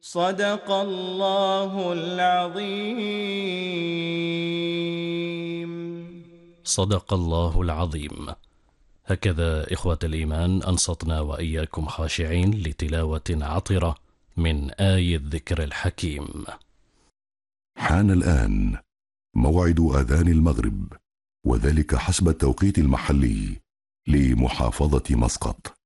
صدق الله العظيم. صدق الله العظيم. هكذا إخوة الإيمان أنصتنا وإياكم خاشعين لتلاوة عطرة من آي الذكر الحكيم. حان الآن موعد آذان المغرب، وذلك حسب التوقيت المحلي لمحافظة مسقط.